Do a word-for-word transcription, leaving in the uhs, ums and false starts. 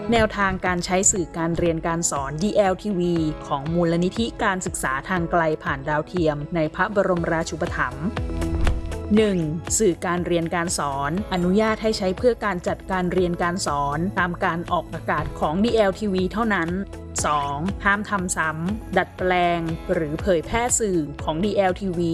แนวทางการใช้สื่อการเรียนการสอน ดี แอล ที วี ของมูลนิธิการศึกษาทางไกลผ่านดาวเทียมในพระบรมราชูปถัมภ์ หนึ่ง. สื่อการเรียนการสอนอนุญาตให้ใช้เพื่อการจัดการเรียนการสอนตามการออกอากาศของ ดี แอล ที วี เท่านั้น สอง. ห้ามทำซ้ำดัดแปลงหรือเผยแพร่สื่อของ ดี แอล ที วี